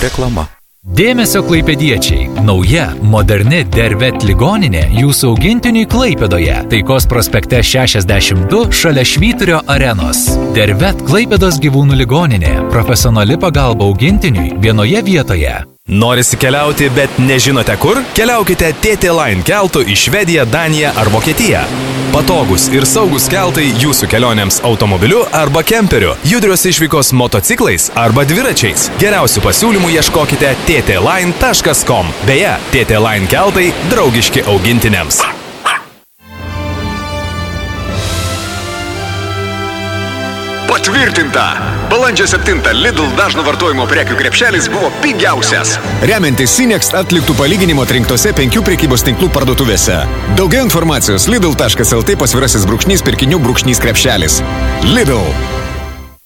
Reklama. Dėmesio klaipėdiečiai. Nauja, moderni Dervet ligoninė jūsų augintiniui Klaipėdoje. Taikos prospekte 62 šalia Švyturio arenos. Dervet Klaipėdos gyvūnų ligoninė. Profesionali pagalba augintiniui vienoje vietoje. Norisi keliauti, bet nežinote kur? Keliaukite TT Line keltu į Švediją, Daniją ar Vokietiją. Patogus ir saugus keltai jūsų kelionėms automobiliu arba kemperiu, judrios išvykos motociklais arba dviračiais. Geriausių pasiūlymų ieškokite ttline.com. Beje, TT Line keltai draugiški augintiniams. Patvirtinta! Balandžio 7 Lidl dažno vartojimo prekių krepšelis buvo pigiausias. Remiantis Sinext atliktų palyginimo atrinktose 5 prekybos tinklų parduotuvėse. Daugiau informacijos lidl.lt /pirkinių krepšelis. Lidl.